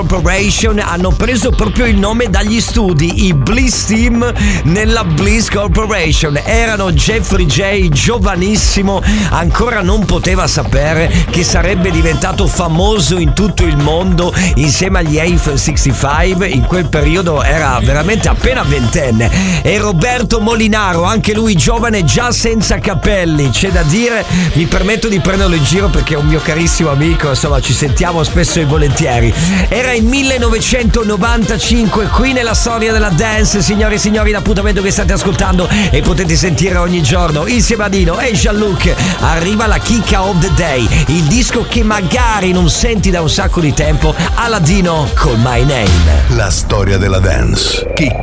Corporation hanno preso proprio il nome dagli studi, i Bliss Team nella Bliss Corporation. Erano Jeffrey J, giovanissimo, ancora non poteva sapere che sarebbe diventato famoso in tutto il mondo insieme agli A65. In quel periodo era veramente appena ventenne. E Roberto Molinaro, anche lui giovane, già senza capelli. C'è da dire, mi permetto di prenderlo in giro perché è un mio carissimo amico, insomma ci sentiamo spesso e volentieri. Era in 1995 qui nella storia della dance, signori e signori, l'appuntamento che state ascoltando e potete sentire ogni giorno insieme a Dino e Jean-Luc. Arriva la chicca of the day, il disco che magari non senti da un sacco di tempo, alla Dino con My Name. La storia della dance.